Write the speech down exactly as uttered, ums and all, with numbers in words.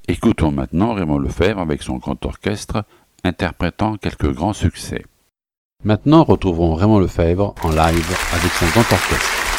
Écoutons maintenant Raymond Lefebvre avec son grand orchestre, interprétant quelques grands succès. Maintenant, retrouvons Raymond Lefebvre en live avec son grand orchestre.